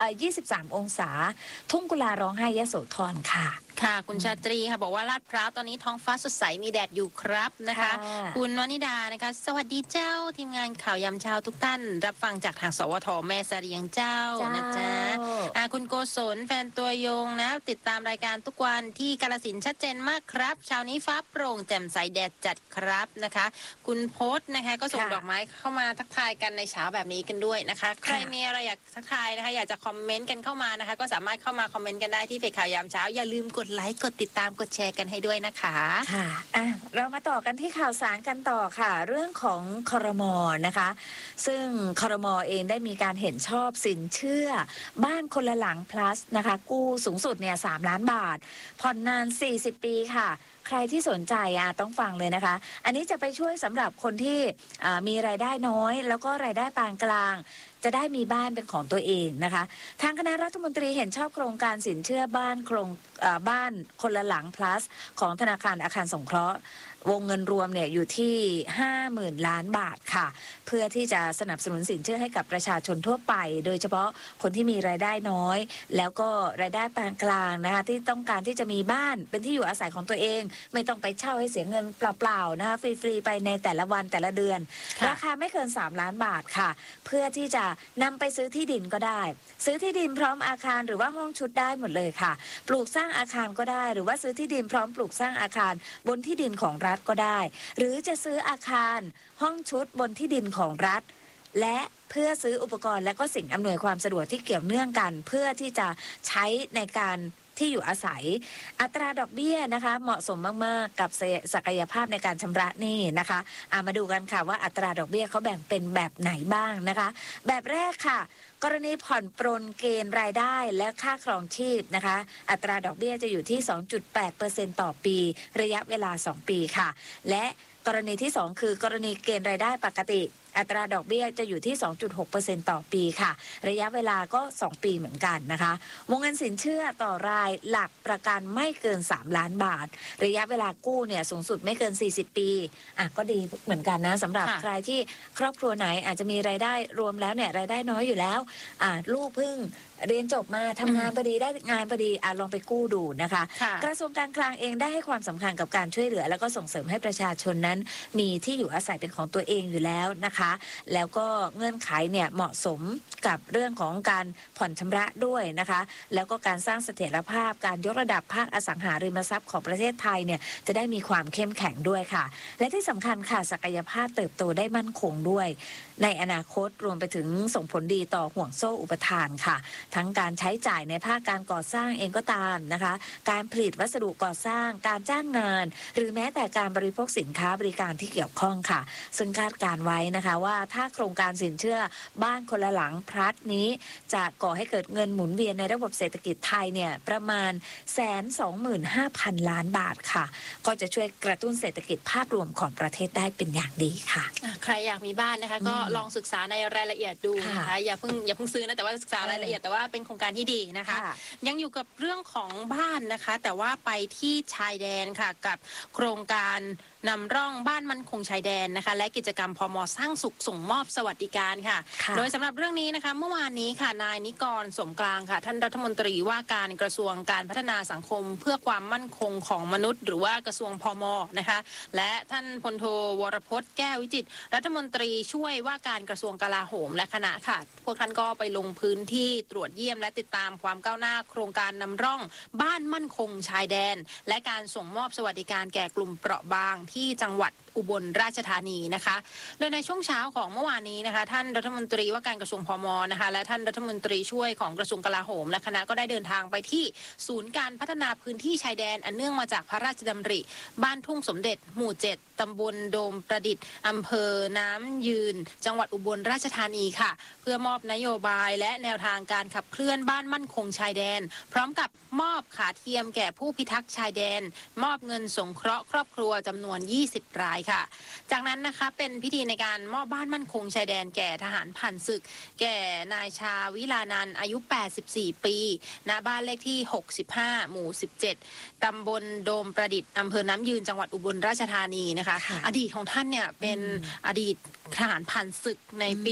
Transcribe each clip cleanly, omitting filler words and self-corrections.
23 องศาทุ่งกุลาร้องไห้ยโสธรค่ะค่ะคุณชาตรีค่ะบอกว่าลาดพร้าวตอนนี้ท้องฟ้าสดใสมีแดดอยู่ครับนะคะคุณวนิดานะคะสวัสดีเจ้าทีมงานข่าวยามเช้าทุกท่านรับฟังจากทางสวทแม่เสรียงเจ้านะจ๊ะคุณโกศลแฟนตัวยงนะติดตามรายการทุกวันที่กาฬสินธุ์ชัดเจนมากครับเช้านี้ฟ้าโปร่งแจ่มใสแดดจัดครับนะคะคุณโพสนะคะก็ส่งดอกไม้เข้ามาทักทายกันในเช้าแบบนี้กันด้วยนะคะใครมีอะไรอยากทักทายนะคะอยากจะคอมเมนต์กันเข้ามานะคะก็สามารถเข้ามาคอมเมนต์กันได้ที่เพจข่าวยามเช้าอย่าลืมกดไลค์กดติดตามกดแชร์กันให้ด้วยนะคะค่ะเรามาต่อกันที่ข่าวสารกันต่อค่ะเรื่องของครม.นะคะซึ่งครม.เองได้มีการเห็นชอบสินเชื่อบ้านคนละหลัง plus นะคะกู้สูงสุดเนี่ย3 ล้านบาทผ่อนนาน40 ปีค่ะใครที่สนใจต้องฟังเลยนะคะอันนี้จะไปช่วยสำหรับคนที่มีรายได้น้อยแล้วก็รายได้ปานกลางจะได้มีบ้านเป็นของตัวเองนะคะทางคณะรัฐมนตรีเห็นชอบโครงการสินเชื่อบ้านบ้านคนละหลัง plus ของธนาคารอาคารสงเคราะห์วงเงินรวมเนี่ยอยู่ที่ 50,000 ล้านบาทค่ะเพื่อที่จะสนับสนุนสินเชื่อให้กับประชาชนทั่วไปโดยเฉพาะคนที่มีรายได้น้อยแล้วก็รายได้ปานกลางนะคะที่ต้องการที่จะมีบ้านเป็นที่อยู่อาศัยของตัวเองไม่ต้องไปเช่าให้เสียเงินเปล่าๆนะคะฟรีๆไปในแต่ละวันแต่ละเดือนราคาไม่เกิน3 ล้านบาทค่ะเพื่อที่จะนำไปซื้อที่ดินก็ได้ซื้อที่ดินพร้อมอาคารหรือว่าห้องชุดได้หมดเลยค่ะปลูกสร้างอาคารก็ได้หรือว่าซื้อที่ดินพร้อมปลูกสร้างอาคารบนที่ดินของรัฐก็ได้หรือจะซื้ออาคารห้องชุดบนที่ดินของรัฐและเพื่อซื้ออุปกรณ์และก็สิ่งอำนวยความสะดวกที่เกี่ยวเนื่องกันเพื่อที่จะใช้ในการที่อยู่อาศัยอัตราดอกเบี้ยนะคะเหมาะสมมากๆกับศักยภาพในการชำระหนี้นะคะมาดูกันค่ะว่าอัตราดอกเบี้ยเขาแบ่งเป็นแบบไหนบ้างนะคะแบบแรกค่ะกรณีผ่อนปรนเกณฑ์รายได้และค่าครองชีพนะคะอัตราดอกเบี้ยจะอยู่ที่ 2.8% ต่อปีระยะเวลา2 ปีค่ะและกรณีที่2คือกรณีเกณฑ์รายได้ปกติอัตราดอกเบี้ยจะอยู่ที่ 2.6% ต่อปีค่ะระยะเวลาก็2 ปีเหมือนกันนะคะวงเงินสินเชื่อต่อรายหลักประกันไม่เกิน3 ล้านบาทระยะเวลากู้เนี่ยสูงสุดไม่เกิน40 ปีก็ดีเหมือนกันนะสำหรับใครที่ครอบครัวไหนอาจจะมีรายได้รวมแล้วเนี่ยรายได้น้อยอยู่แล้วลูกเพิ่งเรียนจบมาทำงานพอดีได้งานพอดีลองไปกู้ดูนะคะกระทรวงการคลังเองได้ให้ความสำคัญกับการช่วยเหลือแล้วก็ส่งเสริมให้ประชาชนนั้นมีที่อยู่อาศัยเป็นของตัวเองอยู่แล้วนะคะแล้วก็เงื่อนไขเนี่ยเหมาะสมกับเรื่องของการผ่อนชำระด้วยนะคะแล้วก็การสร้างเสถียรภาพการยกระดับภาคอสังหาริมทรัพย์ของประเทศไทยเนี่ยจะได้มีความเข้มแข็งด้วยค่ะและที่สำคัญค่ะศักยภาพเติบโตได้มั่นคงด้วยในอนาคตรวมไปถึงส่งผลดีต่อห่วงโซ่อุปทานค่ะทั้งการใช้จ่ายในภาคการก่อสร้างเองก็ตามนะคะการผลิตวัสดุก่อสร้างการจ้างงานหรือแม้แต่การบริโภคสินค้าบริการที่เกี่ยวข้องค่ะซึ่งคาดการไว้นะคะว่าถ้าโครงการสินเชื่อบ้านคนละหลังพลัดนี้จะก่อให้เกิดเงินหมุนเวียนในระบบเศรษฐกิจไทยเนี่ยประมาณ125,000 ล้านบาทค่ะก็จะช่วยกระตุ้นเศรษฐกิจภาพรวมของประเทศได้เป็นอย่างดีค่ะใครอยากมีบ้านนะคะก็ลองศึกษาในรายละเอียดดูนะคะอย่าเพิ่งซื้อนะแต่ว่าศึกษารายละเอียดแต่ว่าเป็นโครงการที่ดีนะคะยังอยู่กับเรื่องของบ้านนะคะแต่ว่าไปที่ชายแดนค่ะกับโครงการนำร่องบ้านมั่นคงชายแดนนะคะและกิจกรรมพม.สร้างสุขส่งมอบสวัสดิการค่ะโดยสำหรับเรื่องนี้นะคะเมื่อวานนี้ค่ะนายนิกรสมกลางค่ะท่านรัฐมนตรีว่าการกระทรวงการพัฒนาสังคมเพื่อความมั่นคงของมนุษย์หรือว่ากระทรวงพม.นะคะและท่านพลโทวรพจน์แก้ววิจิตรรัฐมนตรีช่วยว่าการกระทรวงกลาโหมและคณะค่ะพวกท่านก็ไปลงพื้นที่ตรวจเยี่ยมและติดตามความก้าวหน้าโครงการนำร่องบ้านมั่นคงชายแดนและการส่งมอบสวัสดิการแก่กลุ่มเปราะบางที่จังหวัดอุบลราชธานีนะคะโดยในช่วงเช้าของเมื่อวานนี้นะคะท่านรัฐมนตรีว่าการกระทรวงพม.นะคะและท่านรัฐมนตรีช่วยของกระทรวงกลาโหมและคณะก็ได้เดินทางไปที่ศูนย์การพัฒนาพื้นที่ชายแดนอันเนื่องมาจากพระราชดำริบ้านทุ่งสมเด็จหมู่ 7ตำบลโดมประดิษฐ์อำเภอน้ำยืนจังหวัดอุบลราชธานีค่ะเพื่อมอบนโยบายและแนวทางการขับเคลื่อนบ้านมั่นคงชายแดนพร้อมกับมอบขาเทียมแก่ผู้พิทักษ์ชายแดนมอบเงินสงเคราะห์ครอบครัวจำนวน20 รายายค่ะจากนั้นนะคะเป็นพิธีในการมอบบ้านมั่นคงชายแดนแก่ทหารผ่านศึกแก่นายชาวิลานันท์อายุ84ปีณบ้านเลขที่65หมู่17ตำบลโดมประดิษฐ์อำเภอน้ำยืนจังหวัดอุบลราชธานีนะคะอดีตของท่านเนี่ยเป็นอดีตทหารผ่านศึกในปี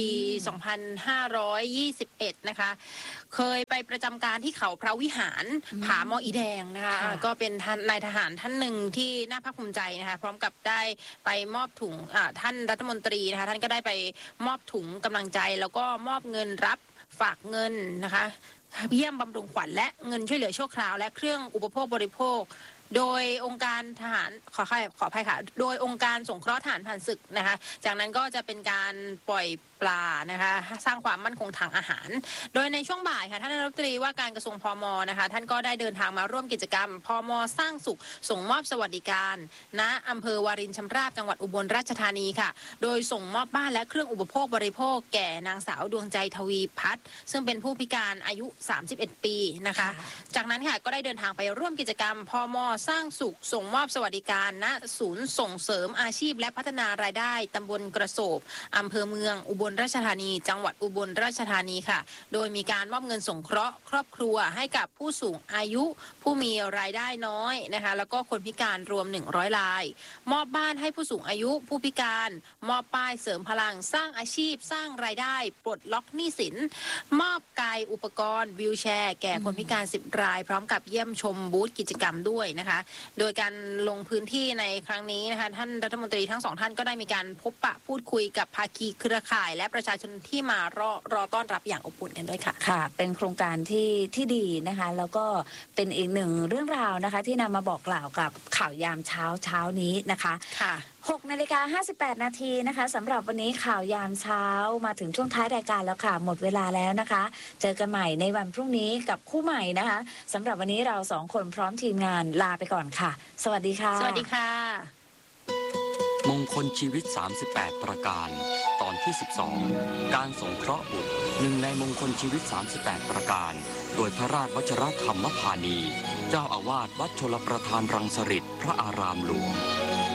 2521 นะคะเคยไปประจำการที่เขาพระวิหารผาหมออีแดงนะคะก็เป็นนายทหารท่านหนึ่งที่น่าภาคภูมิใจนะคะพร้อมกับได้ไปมอบถุงท่านรัฐมนตรีนะคะท่านก็ได้ไปมอบถุงกำลังใจแล้วก็มอบเงินรับฝากเงินนะคะเยี่ยมบำรุงขวัญและเงินช่วยเหลือชั่วคราวและเครื่องอุปโภคบริโภคโดยองค์การทหารขออภัยค่ะโดยองค์การสงเคราะห์ทหารผ่านศึกนะคะจากนั้นก็จะเป็นการปล่อยปลานะคะสร้างความมั่นคงทางอาหารโดยในช่วงบ่ายค่ะท่านรัฐมนตรีว่าการกระทรวงพมนะคะท่านก็ได้เดินทางมาร่วมกิจกรรมพมสร้างสุขส่งมอบสวัสดิการณอำเภอวารินชำราบจังหวัดอุบลราชธานีค่ะโดยส่งมอบบ้านและเครื่องอุปโภคบริโภคแก่นางสาวดวงใจทวีพัฒน์ซึ่งเป็นผู้พิการอายุ31ปีนะคะจากนั้นค่ะก็ได้เดินทางไปร่วมกิจกรรมพมสร้างสุขส่งมอบสวัสดิการณศูนย์ส่งเสริมอาชีพและพัฒนารายได้ตำบลกระโสบอำเภอเมืองอุบลราชธานีจังหวัดอุบลราชธานีค่ะโดยมีการมอบเงินสงเคราะห์ครอบครัวให้กับผู้สูงอายุผู้มีรายได้น้อยนะคะแล้วก็คนพิการรวม100รายมอบบ้านให้ผู้สูงอายุผู้พิการมอบป้ายเสริมพลังสร้างอาชีพสร้างรายได้ปลดล็อกหนี้สินมอบกายอุปกรณ์วีลแชร์แก่คนพิการ10รายพร้อมกับเยี่ยมชมบูธกิจกรรมด้วยนะคะโดยการลงพื้นที่ในครั้งนี้นะคะท่านรัฐมนตรีทั้งสองท่านก็ได้มีการพบปะพูดคุยกับภาคีเครือข่ายและประชาชนที่มารอต้อนรับอย่างอบอุ่นกันด้วยค่ะค่ะเป็นโครงการที่ดีนะคะแล้วก็เป็นอีกหนึ่งเรื่องราวนะคะที่นำมาบอกกล่าวกับข่าวยามเช้านี้นะคะค่ะ 6:58 นาทีนะคะสำหรับวันนี้ข่าวยามเช้ามาถึงช่วงท้ายรายการแล้วค่ะหมดเวลาแล้วนะคะเจอกันใหม่ในวันพรุ่งนี้กับคู่ใหม่นะคะสำหรับวันนี้เรา2คนพร้อมทีมงานลาไปก่อนค่ะสวัสดีค่ะสวัสดีค่ะมงคลชีวิต38ประการตอนที่12การสงเคราะห์บุตรหนึ่งในมงคลชีวิต38ประการโดยพระราชวชิรธรรมพานีเจ้าอาวาสวัดชลประทานรังสฤษพระอารามหลวง